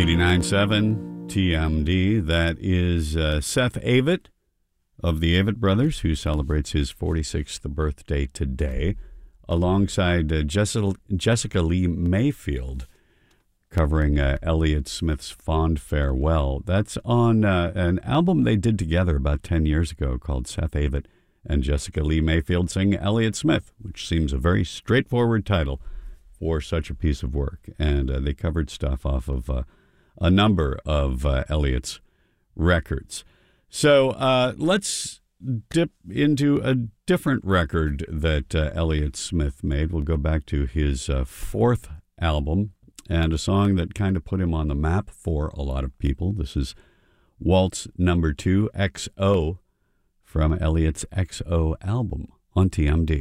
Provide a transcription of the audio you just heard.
89.7 TMD. That is Seth Avett of the Avett Brothers, who celebrates his 46th birthday today, alongside Jessica Lee Mayfield, covering Elliott Smith's Fond Farewell. That's on an album they did together about 10 years ago called Seth Avett and Jessica Lee Mayfield Sing Elliott Smith, which seems a very straightforward title for such a piece of work. And they covered stuff off of a number of Elliott's records. So let's dip into a different record that Elliott Smith made. We'll go back to his fourth album and a song that kind of put him on the map for a lot of people. This is Waltz Number 2, XO, from Elliott's XO album on TMD.